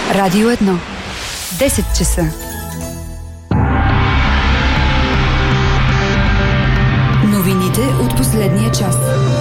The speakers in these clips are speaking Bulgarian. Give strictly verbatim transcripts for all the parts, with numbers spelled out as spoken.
Радио едно. десет часа. Новините от последния час.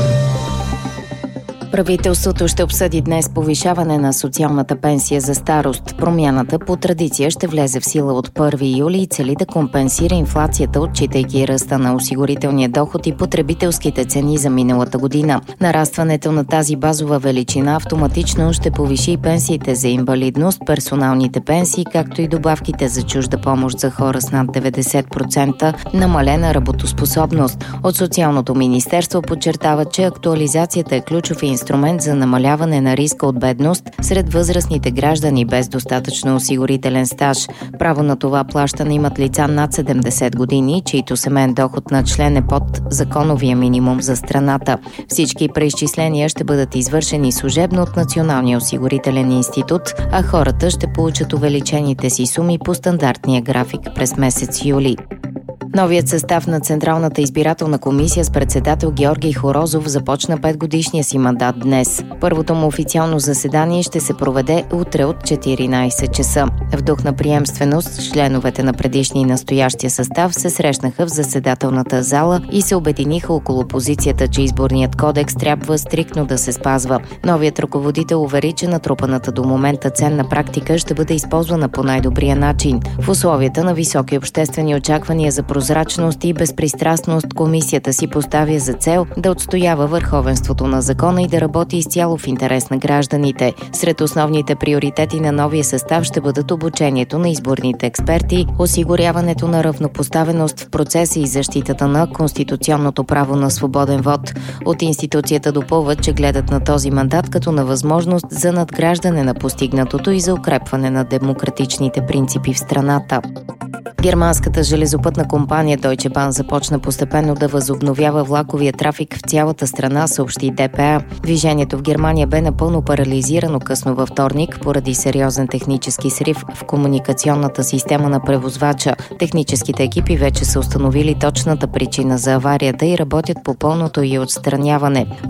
Правителството ще обсъди днес повишаване на социалната пенсия за старост. Промяната по традиция ще влезе в сила от първи юли и цели да компенсира инфлацията, отчитайки ръста на осигурителния доход и потребителските цени за миналата година. Нарастването на тази базова величина автоматично ще повиши и пенсиите за инвалидност, персоналните пенсии, както и добавките за чужда помощ за хора с над деветдесет процента намалена работоспособност. От Социалното министерство подчертава, че актуализацията е ключов инструмент инструмент за намаляване на риска от бедност сред възрастните граждани без достатъчно осигурителен стаж. Право на това плащане имат лица над седемдесет години, чието семейен доход на член е под законовия минимум за страната. Всички преизчисления ще бъдат извършени служебно от Националния осигурителен институт, а хората ще получат увеличените си суми по стандартния график през месец юли. Новият състав на Централната избирателна комисия с председател Георги Хорозов започна петгодишния си мандат днес. Първото му официално заседание ще се проведе утре от четиринайсет часа. В дух на приемственост, членовете на предишния и настоящия състав се срещнаха в заседателната зала и се обединиха около позицията, че изборният кодекс трябва стриктно да се спазва. Новият ръководител увери, че натрупаната до момента ценна практика ще бъде използвана по най-добрия начин. В условията на високи обществени очаквания за прозрачност и безпристрастност, комисията си поставя за цел да отстоява върховенството на закона и да работи изцяло в интерес на гражданите. Сред основните приоритети на новия състав ще бъдат обучението на изборните експерти, осигуряването на равнопоставеност в процеса и защитата на конституционното право на свободен вод. От институцията допълват, че гледат на този мандат като на възможност за надграждане на постигнатото и за укрепване на демократичните принципи в страната. Германската железопътна компания Deutsche Bahn започна постепенно да възобновява влаковия трафик в цялата страна, съобщи Д П А. Движението в Германия бе напълно парализирано късно във вторник поради сериозен технически срив в комуникационната система на превозвача. Техническите екипи вече са установили точната причина за аварията и работят по пълното й отстраняване.